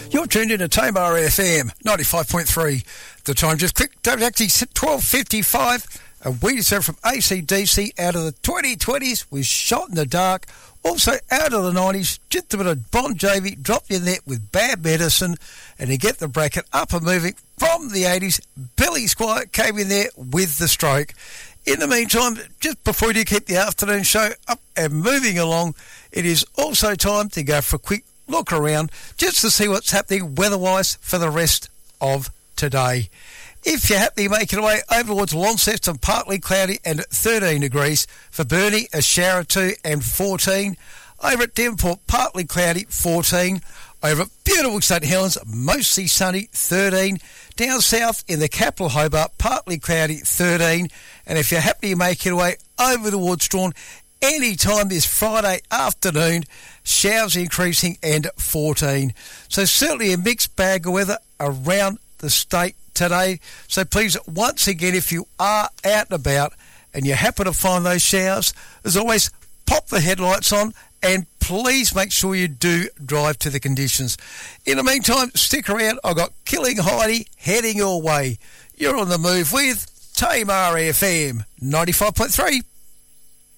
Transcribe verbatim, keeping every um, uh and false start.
You're tuned in to Tamar F M, ninety-five point three. The time just quick, actually twelve fifty-five. A we deserve from A C D C out of the twenty twenties with Shot in the Dark. Also out of the nineties, just a bit of Bon Jovi, Drop Your Net with Bad Medicine. And to get the bracket up and moving from the eighties, Billy Squire came in there with The Stroke. In the meantime, just before you keep the afternoon show up and moving along, it is also time to go for a quick look around just to see what's happening weather-wise for the rest of today. If you're happy making away over towards Launceston, partly cloudy and thirteen degrees. For Burnie, a shower two and fourteen. Over at Devonport, partly cloudy, fourteen. Over at beautiful St Helens, mostly sunny, thirteen. Down south in the capital Hobart, partly cloudy, thirteen. And if you're happy making away over towards Strawn, any time this Friday afternoon, showers increasing and fourteen. So certainly a mixed bag of weather around the state today. So please, once again, if you are out and about and you happen to find those showers, as always, pop the headlights on and please make sure you do drive to the conditions. In the meantime, stick around. I've got Killing Heidi heading your way. You're on the move with Tamar F M ninety-five point three.